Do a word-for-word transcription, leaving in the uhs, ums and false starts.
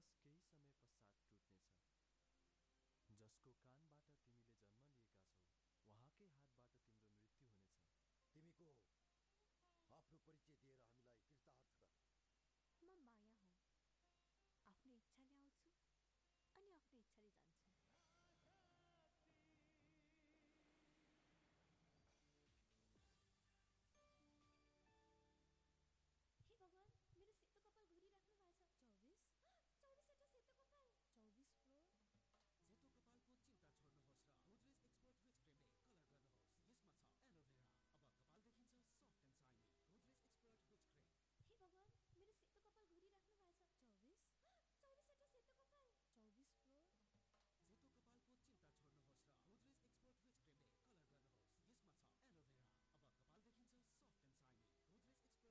विश्वास केही समय पश्चात टुट्नेछ। जसको कानबाट तिमीले जन्म लिएका छौ उहाँकै हातबाट तिम्रो मृत्यु हुनेछ। तिमी को हो? आफ्नो परिचय दिएर हामीलाई कृतार्थ गर। म माया हुँ। आफ्नो इच्छाले आउँछु अनि आफ्नो इच्छाले जान्छु।